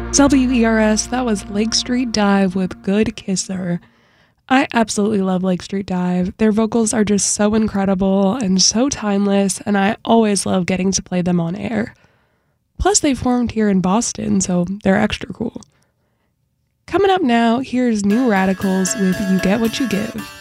WERS, that was Lake Street Dive with Good Kisser. I absolutely love Lake Street Dive. Their vocals are just so incredible and so timeless, and I always love getting to play them on air. Plus, they formed here in Boston, so they're extra cool. Coming up now, here's New Radicals with You Get What You Give.